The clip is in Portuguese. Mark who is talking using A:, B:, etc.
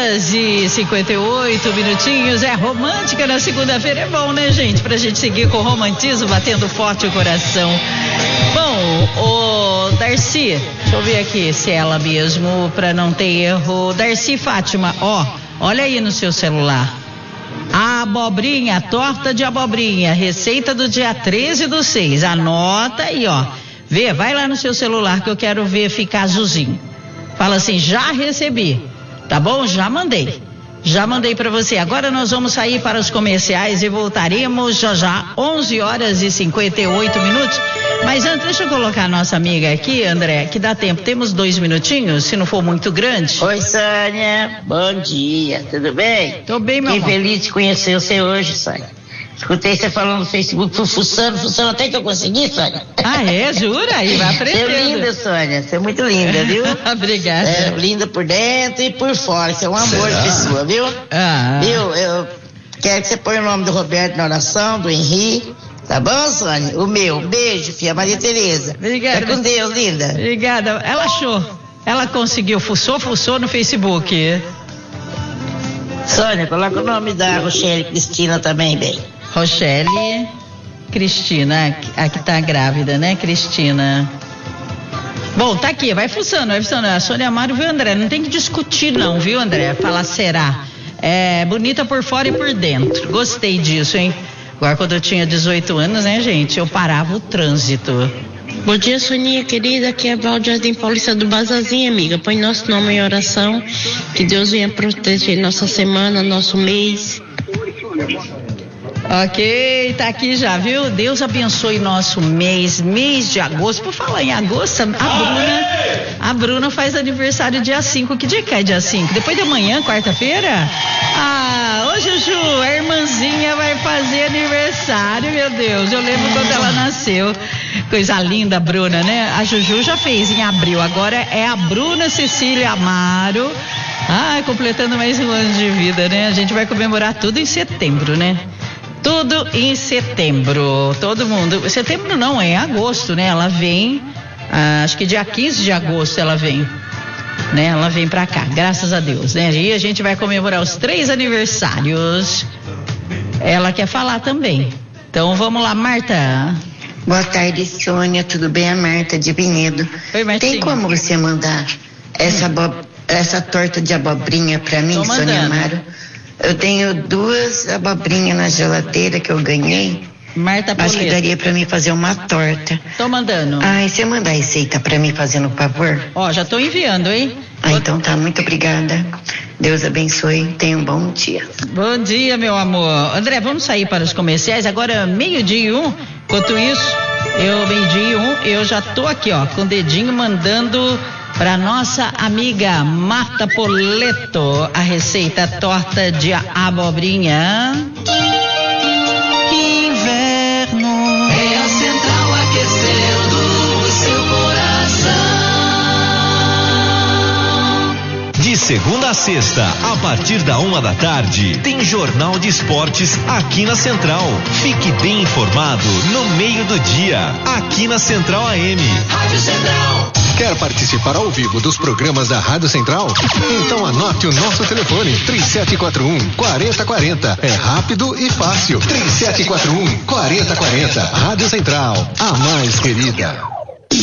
A: 11h58. É romântica na segunda-feira, é bom, né, gente? Pra gente seguir com o romantismo, batendo forte o coração. Bom, o Darcy, deixa eu ver aqui se é ela mesmo, pra não ter erro. Darcy Fátima, olha aí no seu celular. A abobrinha, torta de abobrinha, receita do dia 13/6. Anota aí, Vê, vai lá no seu celular que eu quero ver ficar azulzinho. Fala assim, já recebi, tá bom? Já mandei para você. Agora nós vamos sair para os comerciais e voltaremos já 11h58. Mas antes, deixa eu colocar a nossa amiga aqui, André, que dá tempo. Temos 2 minutinhos, se não for muito grande.
B: Oi, Sônia, bom dia, tudo bem?
A: Tô bem, meu amor.
B: Fiquei feliz de conhecer você hoje, Sônia. Escutei você falando no Facebook, fuçando até que eu consegui, Sônia.
A: Ah, é? Jura? E vai aprendendo.
B: Você é linda, Sônia, você é muito linda, viu?
A: Obrigada.
B: É, linda por dentro e por fora, você é um amor de pessoa, viu? Viu, eu quero que você ponha o nome do Roberto na oração, do Henrique, tá bom, Sônia? O meu, beijo, filha, Maria Tereza.
A: Obrigada.
B: Fica com Deus, linda.
A: Obrigada, ela achou, ela conseguiu, fuçou no Facebook.
B: Sônia, coloca o nome da Rochelle Cristina também, bem.
A: Rochelle Cristina, a que tá grávida, né, Cristina? Bom, tá aqui, vai fuçando. A Sônia Amaro, viu, André? Não tem que discutir não, viu, André? Falar será. É bonita por fora e por dentro. Gostei disso, hein? Agora, quando eu tinha 18 anos, né, gente, eu parava o trânsito.
C: Bom dia, Soninha querida, aqui é Val de Jardim Paulista do Bazazinho, amiga. Põe nosso nome em oração, que Deus venha proteger nossa semana, nosso mês.
A: Ok, tá aqui já, viu? Deus abençoe nosso mês de agosto. Por falar em agosto, a Bruna faz aniversário dia 5. Que dia que é dia 5? Depois de amanhã, quarta-feira? Ô Juju, a irmãzinha vai fazer aniversário, meu Deus. Eu lembro quando ela nasceu. Coisa linda, a Bruna, né? A Juju já fez em abril, agora é a Bruna Cecília Amaro. Completando mais um ano de vida, né? A gente vai comemorar tudo em setembro, né? Tudo em setembro, todo mundo. Setembro não, é agosto, né? Ela vem, acho que dia 15 de agosto ela vem, né? Ela vem pra cá, graças a Deus, né? E a gente vai comemorar os 3 aniversários. Ela quer falar também. Então vamos lá, Marta.
D: Boa tarde, Sônia, tudo bem? A Marta de Vinhedo.
A: Oi, Martinha.
D: Tem como você mandar essa torta de abobrinha pra mim, Sônia Amaro? Eu tenho 2 abobrinhas na geladeira que eu ganhei.
A: Marta Poleto.
D: Acho que daria pra mim fazer uma torta.
A: Tô mandando.
D: E você manda a receita pra mim fazendo favor?
A: Já tô enviando, hein?
D: Então tá, muito obrigada. Deus abençoe, tenha um bom dia.
A: Bom dia, meu amor. André, vamos sair para os comerciais, agora 12:01. Enquanto isso, meio-dia 1, eu já tô aqui, com o dedinho mandando para nossa amiga Marta Poleto a receita torta de abobrinha.
E: Inverno é a central aquecendo o seu coração.
F: De segunda a sexta, a partir da 1h, tem Jornal de Esportes aqui na Central. Fique bem informado no meio do dia, aqui na Central AM.
E: Rádio Central.
G: Quer participar ao vivo dos programas da Rádio Central? Então anote o nosso telefone, 3741-4040. É rápido e fácil. 3741-4040. Rádio Central, a mais querida.